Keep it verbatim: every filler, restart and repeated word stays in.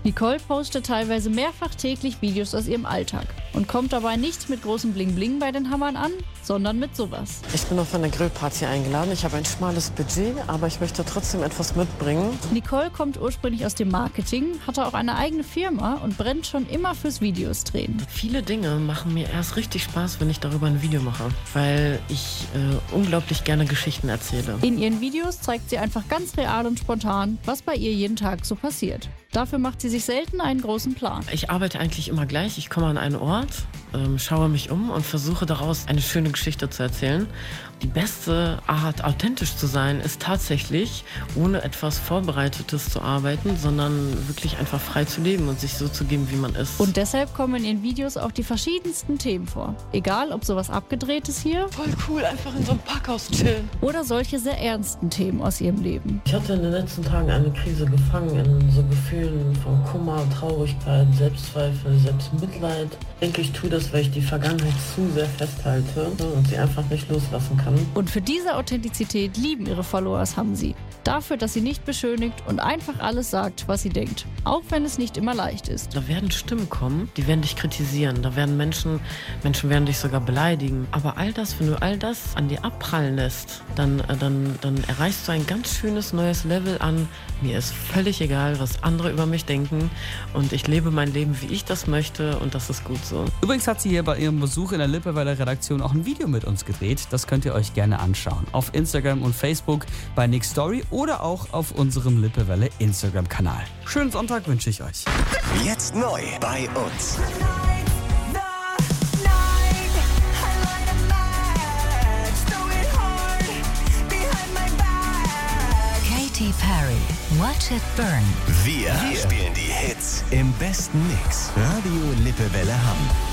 Nicole postet teilweise mehrfach täglich Videos aus ihrem Alltag und kommt dabei nicht mit großem Bling-Bling bei den Hammern an, sondern mit sowas. Ich bin auf eine Grillparty eingeladen. Ich habe ein schmales Budget, aber ich möchte trotzdem etwas mitbringen. Nicole kommt ursprünglich aus dem Marketing, hatte auch eine eigene Firma und brennt schon immer fürs Videos drehen. Viele Dinge machen mir erst richtig Spaß, wenn ich darüber ein Video mache, weil ich äh, unglaublich gerne Geschichten erzähle. In ihren Videos zeigt sie einfach ganz real und spontan, was bei ihr jeden Tag so passiert. Dafür macht sie sich selten einen großen Plan. Ich arbeite eigentlich immer gleich. Ich komme an einen Ort, ähm, schaue mich um und versuche daraus eine schöne Geschichte zu erzählen. Die beste Art, authentisch zu sein, ist tatsächlich, ohne etwas Vorbereitetes zu arbeiten, sondern wirklich einfach frei zu leben und sich so zu geben, wie man ist. Und deshalb kommen in ihren Videos auch die verschiedensten Themen vor. Egal, ob sowas Abgedrehtes hier Voll cool, einfach in so einem Parkhaus chillen. oder solche sehr ernsten Themen aus ihrem Leben. Ich hatte in den letzten Tagen eine Krise gefangen in so Gefühlen von Kummer, Traurigkeit, Selbstzweifel, Selbstmitleid. Ich denke, ich tue das, weil ich die Vergangenheit zu sehr festhalte und sie einfach nicht loslassen kann. Und für diese Authentizität lieben ihre Followers Hamsi. Dafür, dass sie nicht beschönigt und einfach alles sagt, was sie denkt. Auch wenn es nicht immer leicht ist. Da werden Stimmen kommen, die werden dich kritisieren. Da werden Menschen, Menschen werden dich sogar beleidigen. Aber all das, wenn du all das an dir abprallen lässt, dann, dann, dann erreichst du ein ganz schönes neues Level an. Mir ist völlig egal, was andere über mich denken. Und ich lebe mein Leben, wie ich das möchte. Und das ist gut so. Übrigens hat sie hier bei ihrem Besuch in der Lippeweiler Redaktion auch ein Video mit uns gedreht. Das könnt ihr euch gerne anschauen. Auf Instagram und Facebook bei Nick Story oder auch auf unserem Lippewelle Instagram-Kanal. Schönen Sonntag wünsche ich euch. Jetzt neu bei uns. Katy Perry, Watch It Burn. Wir, Wir spielen die Hits im besten Mix. Radio Lippewelle Hamm.